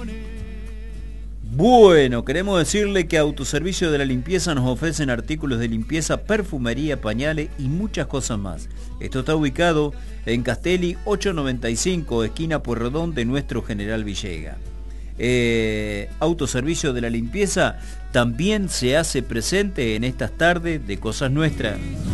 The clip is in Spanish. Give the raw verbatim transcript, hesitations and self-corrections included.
Bueno, queremos decirle que Autoservicio de la Limpieza nos ofrecen artículos de limpieza, perfumería, pañales y muchas cosas más. Esto está ubicado en Castelli ochocientos noventa y cinco, esquina Pueyrredón de nuestro General Villega. Eh, Autoservicio de la Limpieza también se hace presente en estas tardes de Cosas Nuestras.